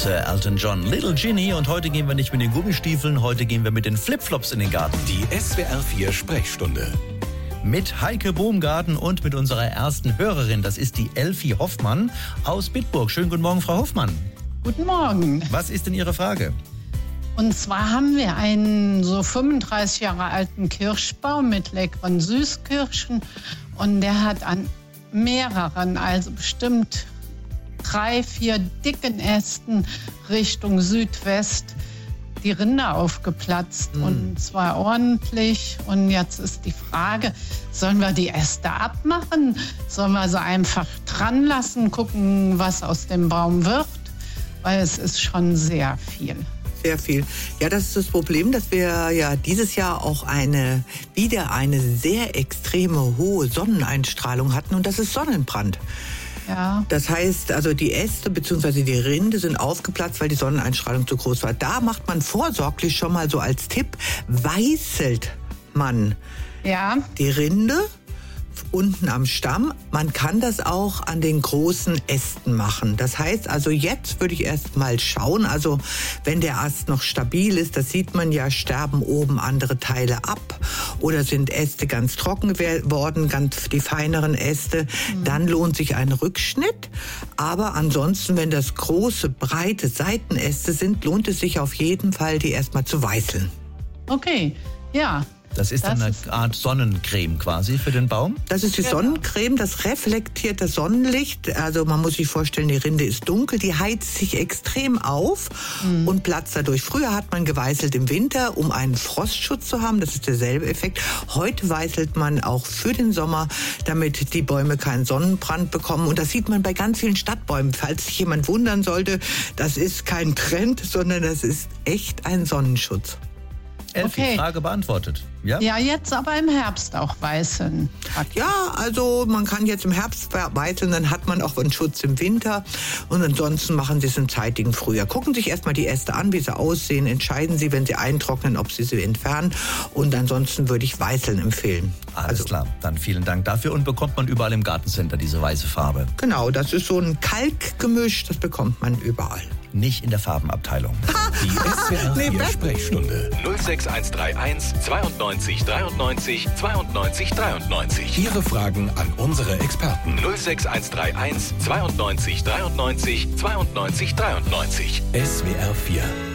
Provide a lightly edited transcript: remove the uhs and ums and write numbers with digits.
Elton John, Little Ginny. Und heute gehen wir nicht mit den Gummistiefeln, heute gehen wir mit den Flipflops in den Garten. Die SWR 4 Sprechstunde. Mit Heike Bohmgarten und mit unserer ersten Hörerin. Das ist die Elfi Hoffmann aus Bitburg. Schönen guten Morgen, Frau Hoffmann. Guten Morgen. Was ist denn Ihre Frage? Und zwar haben wir einen so 35 Jahre alten Kirschbaum mit leckeren Süßkirschen. Und der hat an mehreren, also bestimmt 3, 4 dicken Ästen Richtung Südwest die Rinde aufgeplatzt. Und zwar ordentlich. Und jetzt ist die Frage, sollen wir die Äste abmachen? Sollen wir sie einfach dran lassen, gucken, was aus dem Baum wird? Weil es ist schon sehr viel. Sehr viel. Ja, das ist das Problem, dass wir ja dieses Jahr auch wieder eine sehr extreme hohe Sonneneinstrahlung hatten und das ist Sonnenbrand. Ja. Das heißt, also die Äste bzw. die Rinde sind aufgeplatzt, weil die Sonneneinstrahlung zu groß war. Da macht man vorsorglich schon mal so als Tipp, weißelt man die Rinde unten am Stamm. Man kann das auch an den großen Ästen machen. Das heißt also, jetzt würde ich erst mal schauen, also wenn der Ast noch stabil ist, das sieht man ja, sterben oben andere Teile ab oder sind Äste ganz trocken geworden, ganz die feineren Äste, dann lohnt sich ein Rückschnitt. Aber ansonsten, wenn das große, breite Seitenäste sind, lohnt es sich auf jeden Fall, die erstmal zu weißeln. Okay, ja. Das ist dann eine Art Sonnencreme quasi für den Baum? Das ist die Sonnencreme, das reflektiert das Sonnenlicht. Also man muss sich vorstellen, die Rinde ist dunkel, die heizt sich extrem auf und platzt dadurch. Früher hat man geweißelt im Winter, um einen Frostschutz zu haben. Das ist derselbe Effekt. Heute weißelt man auch für den Sommer, damit die Bäume keinen Sonnenbrand bekommen. Und das sieht man bei ganz vielen Stadtbäumen. Falls sich jemand wundern sollte, das ist kein Trend, sondern das ist echt ein Sonnenschutz. Elfi, Frage beantwortet. Ja? Ja, jetzt aber im Herbst auch weißeln. Ja, also man kann jetzt im Herbst weißeln, dann hat man auch einen Schutz im Winter. Und ansonsten machen Sie es im zeitigen Frühjahr. Gucken sich erstmal die Äste an, wie sie aussehen. Entscheiden Sie, wenn sie eintrocknen, ob Sie sie entfernen. Und ansonsten würde ich weißeln empfehlen. Alles klar, dann vielen Dank dafür. Und bekommt man überall im Gartencenter diese weiße Farbe? Genau, das ist so ein Kalkgemisch, das bekommt man überall. Nicht in der Farbenabteilung. Die SWR 4 Sprechstunde 06131 92 93 92 93. Ihre Fragen an unsere Experten 06131 92 93 92 93. SWR 4